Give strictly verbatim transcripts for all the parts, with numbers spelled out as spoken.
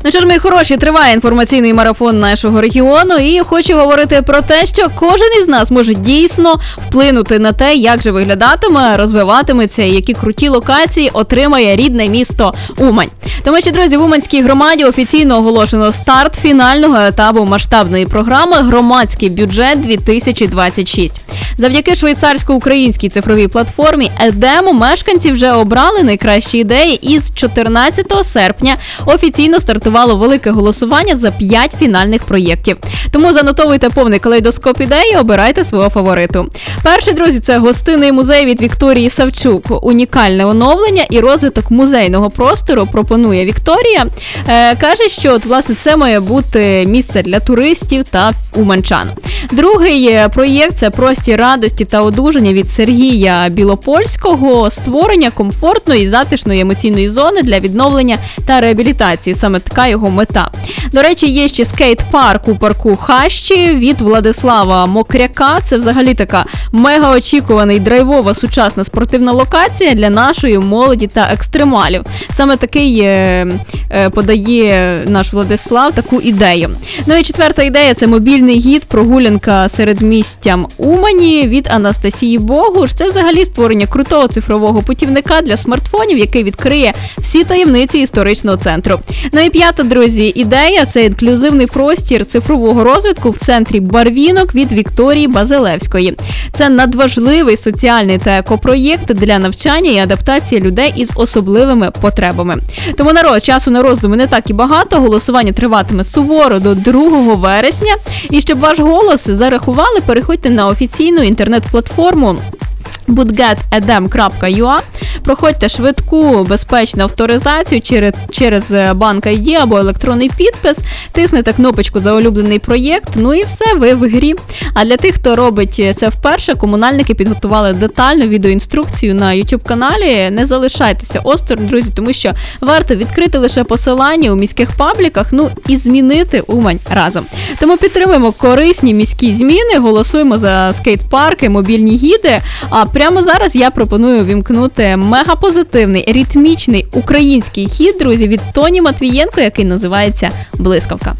Ну що ж, мої хороші, триває інформаційний марафон нашого регіону, і хочу говорити про те, що кожен із нас може дійсно вплинути на те, як же виглядатиме, розвиватиметься і які круті локації отримає рідне місто Умань. Тому що, друзі, в Уманській громаді офіційно оголошено старт фінального етапу масштабної програми «Громадський бюджет дві тисячі двадцять шість». Завдяки швейцарсько-українській цифровій платформі «Едему» мешканці вже обрали найкращі ідеї, і з чотирнадцятого серпня офіційно стартувало велике голосування за п'ять фінальних проєктів. Тому занотовуйте повний калейдоскоп ідей і обирайте свого фавориту. Перший, друзі, це гостинний музей від Вікторії Савчук. Унікальне оновлення і розвиток музейного простору пропонує Вікторія. Е, каже, що от, власне, це має бути місце для туристів та уманчан. Другий проєкт – це простір радості та одужання від Сергія Білопольського, створення комфортної і затишної емоційної зони для відновлення та реабілітації. Саме така його мета. До речі, є ще скейт-парк у парку Хащі від Владислава Мокряка. Це взагалі така мега-очікуваний, драйвова, сучасна спортивна локація для нашої молоді та екстремалів. Саме такий е, е, подає наш Владислав таку ідею. Ну і четверта ідея – це мобільний гід «Прогулянка середмістям Умані» від Анастасії Богуш. Це взагалі створення крутого цифрового путівника для смартфонів, який відкриє всі таємниці історичного центру. Ну і п'ята, друзі, ідея – це інклюзивний простір цифрового розвитку в центрі Барвінок від Вікторії Базилевської. Це надважливий соціальний та екопроєкт для навчання і адаптації людей із особливими потребами. Тому, народ, часу на роздуми не так і багато. Голосування триватиме суворо до другого вересня. І щоб ваш голос зарахували, переходьте на офіційну інтернет-платформу будгет едем крапка ю а, проходьте швидку, безпечну авторизацію через, через банк ай ді або електронний підпис, тиснете кнопочку за улюблений проєкт, ну і все, ви в грі. А для тих, хто робить це вперше, комунальники підготували детальну відеоінструкцію на ютуб-каналі. Не залишайтеся осторонь, друзі, тому що варто відкрити лише посилання у міських пабліках, ну і змінити Умань разом. Тому підтримуємо корисні міські зміни, голосуємо за скейт-парки, мобільні гіди, а прямо зараз я пропоную вімкнути мегапозитивний, ритмічний український хіт, друзі, від Тоні Матвієнко, який називається «Блискавка».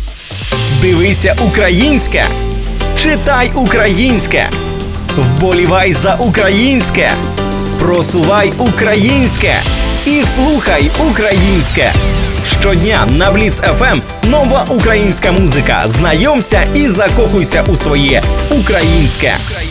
Дивися українське, читай українське, вболівай за українське, просувай українське і слухай українське. Щодня на Бліц еф ем нова українська музика. Знайомся і закохуйся у своє українське.